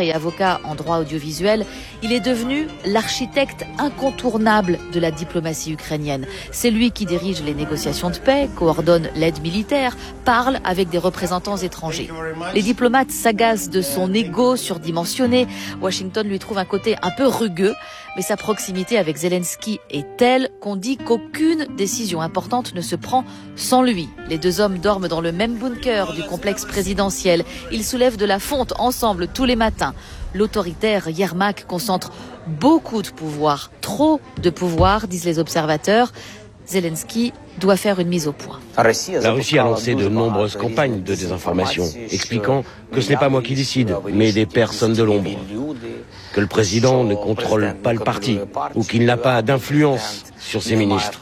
et avocat en droit audiovisuel, il est devenu l'architecte incontournable de la diplomatie ukrainienne. C'est lui qui dirige les négociations de paix, coordonne l'aide militaire, parle avec des représentants étrangers. Les diplomates s'agacent de son ego surdimensionné. Washington lui trouve un côté un peu rugueux, mais sa proximité avec Zelensky est telle qu'on dit qu'aucune décision importante ne se prend sans lui. Les deux hommes dorment dans le même bunker du complexe présidentiel. Ils soulèvent de la fonte ensemble tous les matins. L'autoritaire Yermak concentre beaucoup de pouvoir, trop de pouvoir, disent les observateurs. Zelensky doit faire une mise au point. La Russie a lancé de nombreuses campagnes de désinformation, expliquant que ce n'est pas moi qui décide, mais des personnes de l'ombre. Que le président ne contrôle pas le parti, ou qu'il n'a pas d'influence sur ses ministres.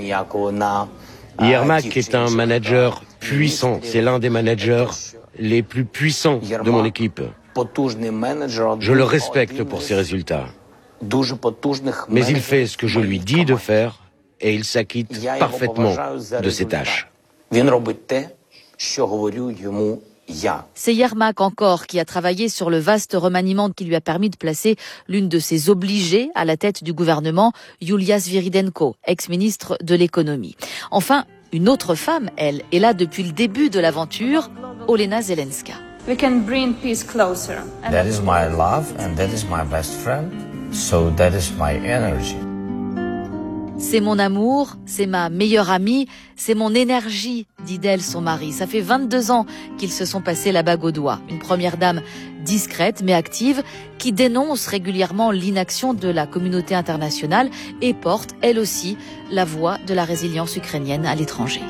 Yermak est un manager puissant. C'est l'un des managers les plus puissants de mon équipe. Je le respecte pour ses résultats. Mais il fait ce que je lui dis de faire et il s'acquitte parfaitement de ses tâches. C'est Yermak encore qui a travaillé sur le vaste remaniement qui lui a permis de placer l'une de ses obligées à la tête du gouvernement, Yulia Sviridenko, ex-ministre de l'économie. Enfin, une autre femme, elle, est là depuis le début de l'aventure, Olena Zelenska. We can bring peace closer. That is my love and that is my best friend. So that is my energy. C'est mon amour, c'est ma meilleure amie, c'est mon énergie, dit d'elle son mari. Ça fait 22 ans qu'ils se sont passés la bague au doigt. Une première dame discrète mais active qui dénonce régulièrement l'inaction de la communauté internationale et porte, elle aussi, la voix de la résilience ukrainienne à l'étranger.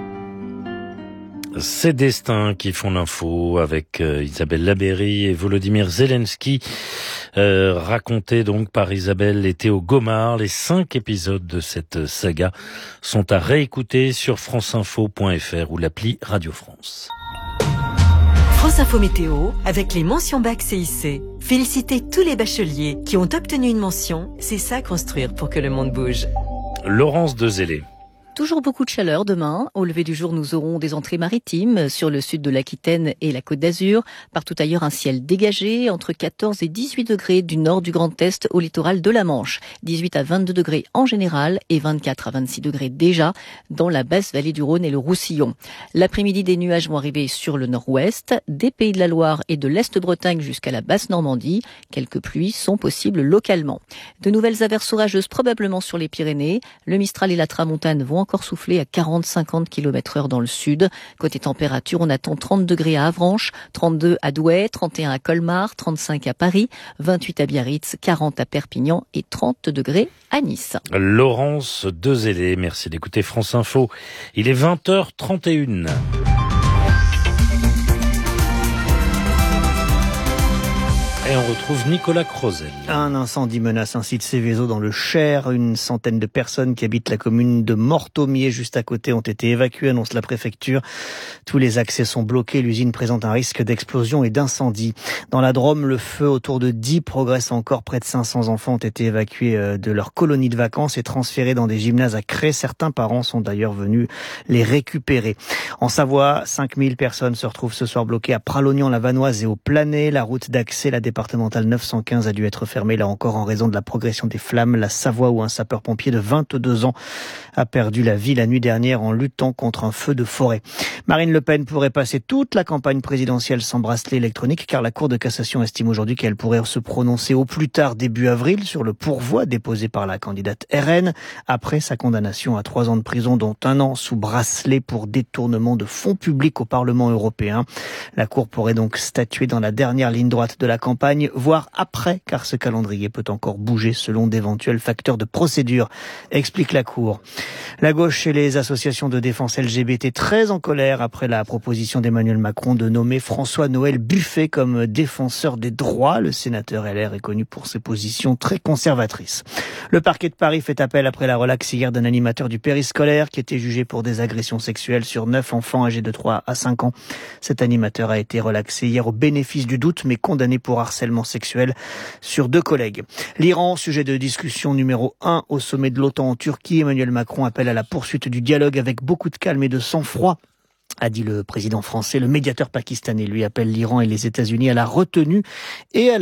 Ces destins qui font l'info avec Isabelle Labeyrie et Volodymyr Zelensky, raconté donc par Isabelle et Théo Gomard. Les 5 épisodes de cette saga sont à réécouter sur franceinfo.fr ou l'appli Radio France. France Info Météo avec les mentions bac CIC. Félicitez tous les bacheliers qui ont obtenu une mention. C'est ça construire pour que le monde bouge. Laurence Dezellé. Toujours beaucoup de chaleur demain. Au lever du jour, nous aurons des entrées maritimes sur le sud de l'Aquitaine et la Côte d'Azur. Partout ailleurs, un ciel dégagé entre 14 et 18 degrés du nord du Grand Est au littoral de la Manche. 18 à 22 degrés en général et 24 à 26 degrés déjà dans la basse vallée du Rhône et le Roussillon. L'après-midi, des nuages vont arriver sur le nord-ouest, des Pays de la Loire et de l'Est-Bretagne jusqu'à la basse Normandie. Quelques pluies sont possibles localement. De nouvelles averses orageuses probablement sur les Pyrénées. Le Mistral et la Tramontane vont encore souffler à 40-50 km/h dans le sud. Côté température, on attend 30 degrés à Avranches, 32 à Douai, 31 à Colmar, 35 à Paris, 28 à Biarritz, 40 à Perpignan et 30 degrés à Nice. Laurence Dezellé, merci d'écouter France Info. Il est 20h31. Et on retrouve Nicolas Crozel. Un incendie menace un site Céveso dans le Cher. Une centaine de personnes qui habitent la commune de Mortomier juste à côté ont été évacuées, annonce la préfecture. Tous les accès sont bloqués. L'usine présente un risque d'explosion et d'incendie. Dans la Drôme, le feu autour de 10 progresse encore. Près de 500 enfants ont été évacués de leur colonie de vacances et transférés dans des gymnases à Cré. Certains parents sont d'ailleurs venus les récupérer. En Savoie, 5000 personnes se retrouvent ce soir bloquées à Pralognan-la-Vanoise et au Planay. La route d'accès, la départementale 915 a dû être fermée là encore en raison de la progression des flammes. La Savoie où un sapeur-pompier de 22 ans a perdu la vie la nuit dernière en luttant contre un feu de forêt. Marine Le Pen pourrait passer toute la campagne présidentielle sans bracelet électronique car la Cour de cassation estime aujourd'hui qu'elle pourrait se prononcer au plus tard début avril sur le pourvoi déposé par la candidate RN après sa condamnation à 3 ans de prison dont 1 an sous bracelet pour détournement de fonds publics au Parlement européen. La Cour pourrait donc statuer dans la dernière ligne droite de la campagne, voire après, car ce calendrier peut encore bouger selon d'éventuels facteurs de procédure, explique la Cour. La gauche et les associations de défense LGBT très en colère après la proposition d'Emmanuel Macron de nommer François-Noël Buffet comme défenseur des droits. Le sénateur LR est connu pour ses positions très conservatrices. Le parquet de Paris fait appel après la relaxe hier d'un animateur du périscolaire qui était jugé pour des agressions sexuelles sur 9 enfants âgés de 3 à 5 ans. Cet animateur a été relaxé hier au bénéfice du doute mais condamné pour harcèlement sexuel sur 2 collègues. L'Iran, sujet de discussion numéro 1 au sommet de l'OTAN en Turquie. Emmanuel Macron appelle à la poursuite du dialogue avec beaucoup de calme et de sang-froid, a dit le président français. Le médiateur pakistanais lui appelle l'Iran et les États-Unis à la retenue et à la